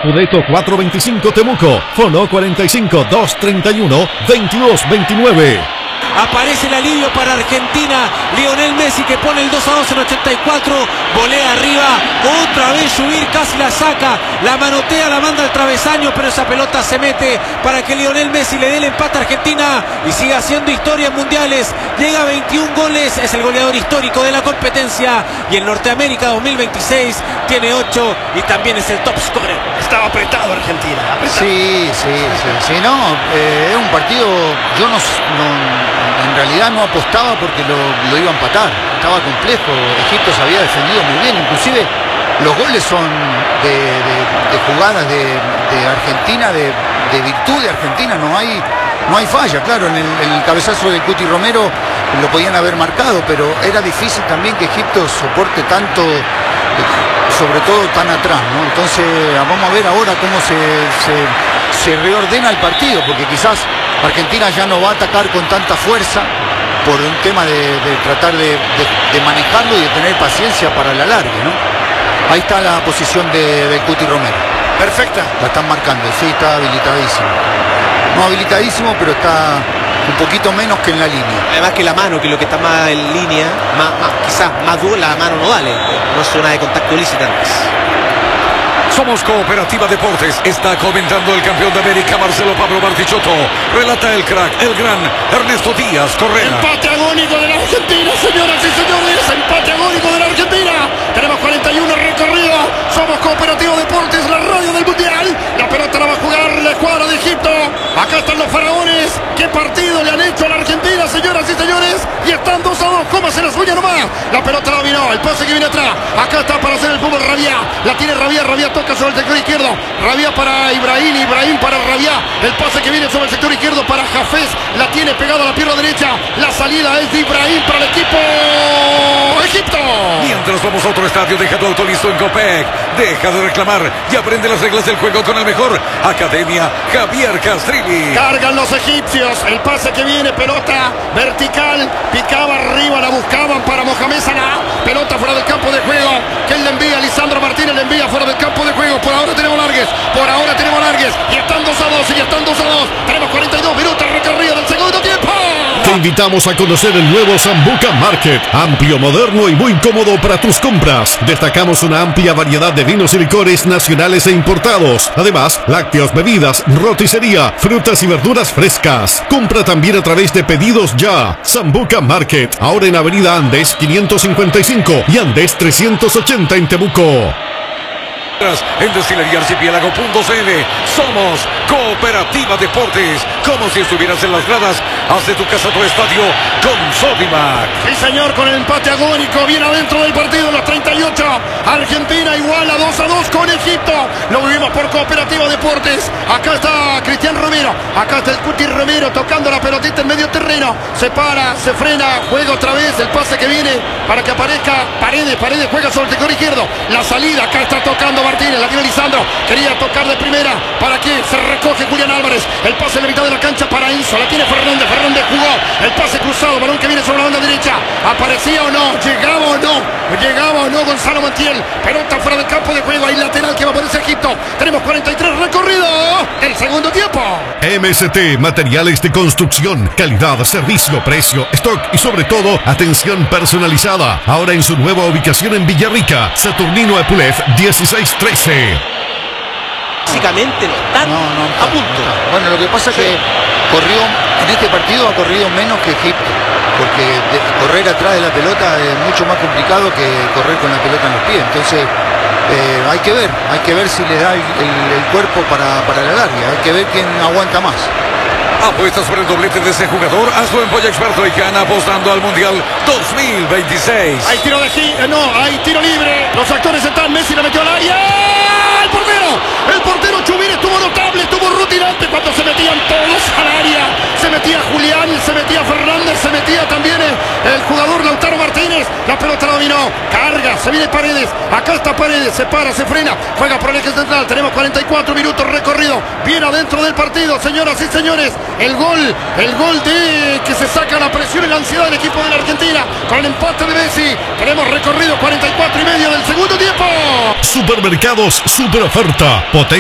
Udeto 425 Temuco, Fono 45 231 2229. Aparece el alivio para Argentina. Lionel Messi que pone el 2-2 en 84. Volea arriba. Otra vez Subir casi la saca. La manotea, la manda al travesaño. Pero esa pelota se mete para que Lionel Messi le dé el empate a Argentina. Y siga haciendo historia en mundiales. Llega a 21 goles. Es el goleador histórico de la competencia. Y en Norteamérica 2026 tiene 8. Y también es el top scorer. Estaba apretado Argentina. Apretado. Sí. No, es un partido. Yo en realidad no apostaba porque lo iba a empatar. Estaba complejo. Egipto se había defendido muy bien. Inclusive los goles son de jugadas de Argentina, de virtud de Argentina. No hay falla. Claro, en el cabezazo de Cuti Romero lo podían haber marcado, pero era difícil también que Egipto soporte tanto, sobre todo tan atrás, ¿no? Entonces vamos a ver ahora cómo se reordena el partido, porque quizás Argentina ya no va a atacar con tanta fuerza por un tema de tratar de manejarlo y de tener paciencia para el alargue, ¿no? Ahí está la posición del Cuti Romero. Perfecta. La están marcando, sí, está habilitadísimo. No habilitadísimo, pero está un poquito menos que en la línea. Además que la mano, que lo que está más en línea, quizás más dura, la mano no vale. No es zona de contacto ilícita. Somos Cooperativa Deportes. Está comentando el campeón de América, Marcelo Pablo Bartichotto. Relata el crack, el gran Ernesto Díaz Correa. Empate agónico de la Argentina, señoras y señores. Empate agónico de la Argentina. Tenemos 41 recorrido. Somos Cooperativa Deportes, la radio del Mundial. La pelota la va a jugar la escuadra de Egipto. Acá están los faraones. ¿Qué partido le han hecho a la Argentina, señoras y señores? Y están 2-2. ¿Cómo se la suya nomás? La pelota la dominó. El pase que viene atrás. Acá está para hacer el fútbol Rabia. La tiene Rabia. Rabia toca sobre el sector izquierdo. Rabia para Ibrahim. Ibrahim para Rabia. El pase que viene sobre el sector izquierdo para Hafez. La tiene pegada a la pierna derecha. La salida es de Ibrahim para el equipo Egipto. Mientras vamos a otro estadio, deja tu auto listo en Copec. Deja de reclamar y aprende las reglas del juego con el mejor. Academia Javier Castrilli. Cargan los egipcios. El pase que viene, pelota vertical. Picaba arriba, la buscaban para Mohamed Salah. Pelota fuera del campo de juego. ¿Quién le envía? Lisandro Martínez le envía fuera del campo de juego. Por ahora tenemos largues. Y están 2-2. Y están 2-2. Tenemos 42 minutos recorrido del segundo tiempo. Te invitamos a conocer el nuevo Sambuca Market. Amplio, moderno y muy cómodo para tus compras. Destacamos una amplia variedad de vinos y licores nacionales e importados. Además, lácteos, bebidas, roticería, frutas y verduras frescas. Compra también a través de Pedidos Ya. Sambuca Market. Ahora en Avenida Andes 555 y Andes 380 en Temuco. En destileríaarchipiélago.cl. Somos Cooperativa Deportes. Como si estuvieras en las gradas. Haz de tu casa tu estadio con Sodimac. Sí, señor, con el empate agónico. Bien adentro del partido, los 38. Argentina igual a 2-2 con Egipto. Lo vivimos por Cooperativa Deportes. Acá está Cristian Romero. Acá está el Cuti Romero tocando la pelotita en medio terreno. Se para, se frena, juega otra vez. El pase que viene para que aparezca Paredes. Paredes juega sobre el sector izquierdo. La salida, acá está tocando Martínez. La tiene Lisandro. Quería tocar de primera. ¿Para qué? Se recoge Julián Álvarez. El pase en la mitad de la cancha para Enzo. La tiene Fernández. Fernández jugó. El pase cruzado. Balón que viene sobre la banda derecha. ¿Aparecía o no? ¿Llegaba o no? ¿Llegaba o no Gonzalo Montiel? Pelota fuera del campo de juego. Hay lateral que va a aparecer Egipto. Tenemos 43 recorrido. El segundo tiempo. MST, materiales de construcción, calidad, servicio, precio, stock y sobre todo, atención personalizada. Ahora en su nueva ubicación en Villarrica, Saturnino Epulef 1613. Básicamente no están a punto. Bueno, lo que pasa es que en este partido ha corrido menos que Egipto, porque correr atrás de la pelota es mucho más complicado que correr con la pelota en los pies. Entonces hay que ver si le da el cuerpo para la larga. Hay que ver quién aguanta más. Apuesta sobre el doblete de ese jugador. Hazlo en Polla Experto y gana apostando al Mundial 2026. Hay tiro de hay tiro libre. Los actores están. Messi la metió al área. El portero Chubín estuvo notable, estuvo rutinante cuando se metían todos al área. Se metía Julián, se metía Fernández, se metía también el jugador Lautaro Martínez. La pelota la dominó. Carga, se viene Paredes. Acá está Paredes, se para, se frena. Juega por el eje central. Tenemos 44 minutos recorrido. Bien adentro del partido, señoras y señores. El gol de que se saca la presión y la ansiedad del equipo de la Argentina con el empate de Messi. Tenemos recorrido 44 y medio del segundo tiempo. Supermercados Super Oferta.